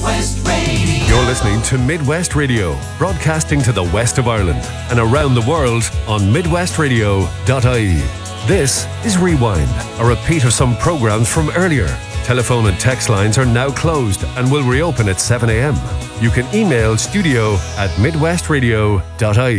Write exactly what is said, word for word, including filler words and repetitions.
West Radio. You're listening to Midwest Radio, broadcasting to the west of Ireland and around the world on midwest radio dot I E. This is Rewind, a repeat of some programs from earlier. Telephone and text lines are now closed and will reopen at seven a.m. You can email studio at midwest radio dot I E.